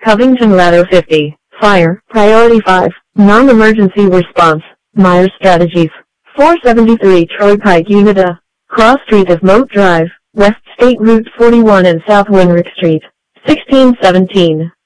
Covington Ladder 50, Fire, Priority 5, Non-Emergency Response, Myers Strategies, 473 Troy Pike Unita, Cross Street of Moat Drive, West State Route 41 and South Winrick Street, 1617.